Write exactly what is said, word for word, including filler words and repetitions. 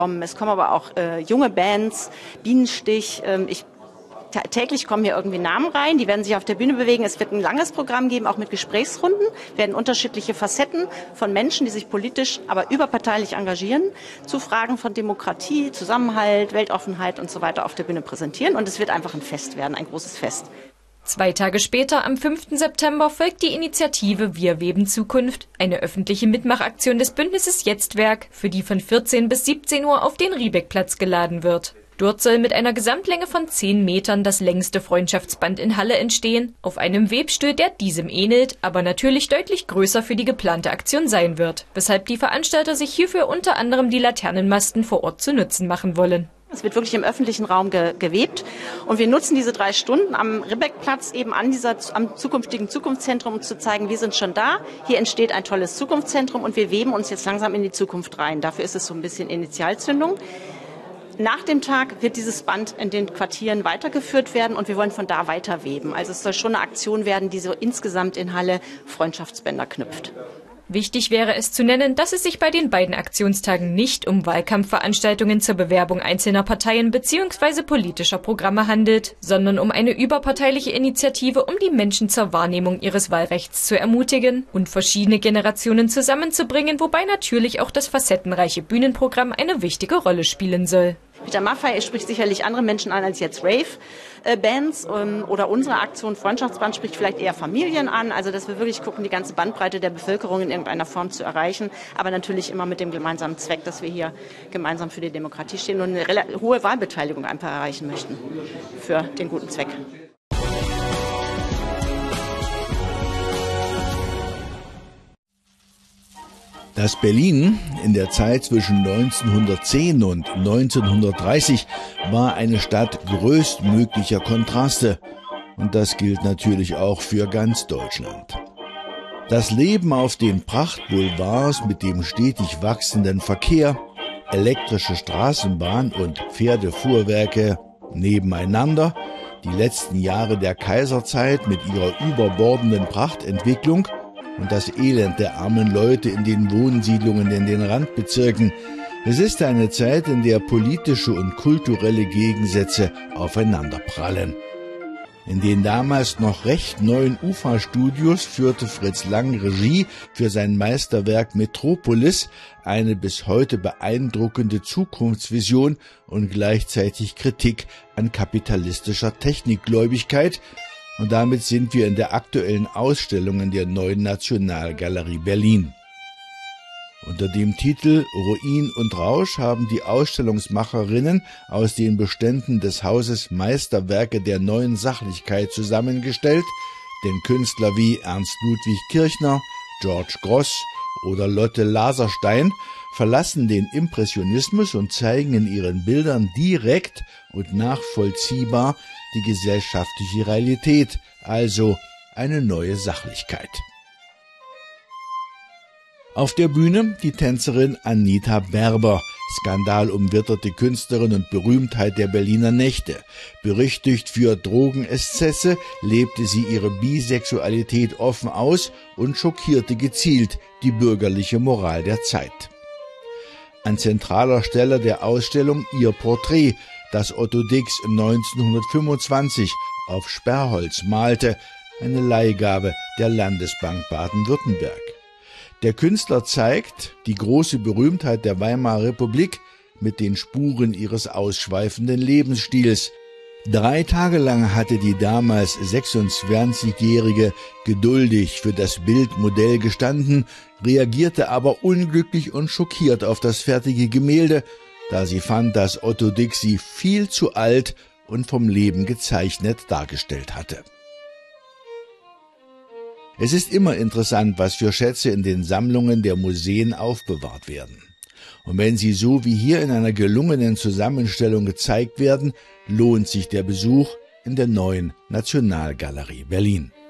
Es kommen aber auch äh, junge Bands, Bienenstich. Ähm, ich Täglich kommen hier irgendwie Namen rein, die werden sich auf der Bühne bewegen. Es wird ein langes Programm geben, auch mit Gesprächsrunden. Es werden unterschiedliche Facetten von Menschen, die sich politisch, aber überparteilich engagieren, zu Fragen von Demokratie, Zusammenhalt, Weltoffenheit und so weiter auf der Bühne präsentieren. Und es wird einfach ein Fest werden, ein großes Fest. Zwei Tage später, am fünften September, folgt die Initiative Wir weben Zukunft, eine öffentliche Mitmachaktion des Bündnisses Jetztwerk, für die von vierzehn bis siebzehn Uhr auf den Riebeckplatz geladen wird. Dort soll mit einer Gesamtlänge von zehn Metern das längste Freundschaftsband in Halle entstehen, auf einem Webstuhl, der diesem ähnelt, aber natürlich deutlich größer für die geplante Aktion sein wird, weshalb die Veranstalter sich hierfür unter anderem die Laternenmasten vor Ort zu Nutzen machen wollen. Es wird wirklich im öffentlichen Raum ge gewebt und wir nutzen diese drei Stunden am Ribbeckplatz eben an dieser, am zukünftigen Zukunftszentrum, um zu zeigen, wir sind schon da, hier entsteht ein tolles Zukunftszentrum und wir weben uns jetzt langsam in die Zukunft rein. Dafür ist es so ein bisschen Initialzündung. Nach dem Tag wird dieses Band in den Quartieren weitergeführt werden und wir wollen von da weiter weben. Also es soll schon eine Aktion werden, die so insgesamt in Halle Freundschaftsbänder knüpft. Wichtig wäre es zu nennen, dass es sich bei den beiden Aktionstagen nicht um Wahlkampfveranstaltungen zur Bewerbung einzelner Parteien bzw. politischer Programme handelt, sondern um eine überparteiliche Initiative, um die Menschen zur Wahrnehmung ihres Wahlrechts zu ermutigen und verschiedene Generationen zusammenzubringen, wobei natürlich auch das facettenreiche Bühnenprogramm eine wichtige Rolle spielen soll. Peter Maffay spricht sicherlich andere Menschen an als jetzt Rave-Bands oder unsere Aktion Freundschaftsband spricht vielleicht eher Familien an. Also dass wir wirklich gucken, die ganze Bandbreite der Bevölkerung in irgendeiner Form zu erreichen. Aber natürlich immer mit dem gemeinsamen Zweck, dass wir hier gemeinsam für die Demokratie stehen und eine hohe Wahlbeteiligung einfach erreichen möchten für den guten Zweck. Das Berlin in der Zeit zwischen neunzehnhundertzehn und neunzehnhundertdreißig war eine Stadt größtmöglicher Kontraste. Und das gilt natürlich auch für ganz Deutschland. Das Leben auf den Prachtboulevards mit dem stetig wachsenden Verkehr, elektrische Straßenbahn und Pferdefuhrwerke nebeneinander, die letzten Jahre der Kaiserzeit mit ihrer überbordenden Prachtentwicklung, und das Elend der armen Leute in den Wohnsiedlungen in den Randbezirken. Es ist eine Zeit, in der politische und kulturelle Gegensätze aufeinanderprallen. In den damals noch recht neuen U F A-Studios führte Fritz Lang Regie für sein Meisterwerk Metropolis, eine bis heute beeindruckende Zukunftsvision und gleichzeitig Kritik an kapitalistischer Technikgläubigkeit. Und damit sind wir in der aktuellen Ausstellung in der Neuen Nationalgalerie Berlin. Unter dem Titel Ruin und Rausch haben die Ausstellungsmacherinnen aus den Beständen des Hauses Meisterwerke der neuen Sachlichkeit zusammengestellt, denn Künstler wie Ernst Ludwig Kirchner, George Grosz oder Lotte Laserstein verlassen den Impressionismus und zeigen in ihren Bildern direkt und nachvollziehbar die gesellschaftliche Realität, also eine neue Sachlichkeit. Auf der Bühne die Tänzerin Anita Berber, skandalumwitterte Künstlerin und Berühmtheit der Berliner Nächte. Berüchtigt für Drogenexzesse, lebte sie ihre Bisexualität offen aus und schockierte gezielt die bürgerliche Moral der Zeit. An zentraler Stelle der Ausstellung ihr Porträt, das Otto Dix neunzehnhundertfünfundzwanzig auf Sperrholz malte, eine Leihgabe der Landesbank Baden-Württemberg. Der Künstler zeigt die große Berühmtheit der Weimarer Republik mit den Spuren ihres ausschweifenden Lebensstils. Drei Tage lang hatte die damals sechsundzwanzigjährige geduldig für das Bildmodell gestanden, reagierte aber unglücklich und schockiert auf das fertige Gemälde, da sie fand, dass Otto Dix sie viel zu alt und vom Leben gezeichnet dargestellt hatte. Es ist immer interessant, was für Schätze in den Sammlungen der Museen aufbewahrt werden. Und wenn sie so wie hier in einer gelungenen Zusammenstellung gezeigt werden, lohnt sich der Besuch in der Neuen Nationalgalerie Berlin.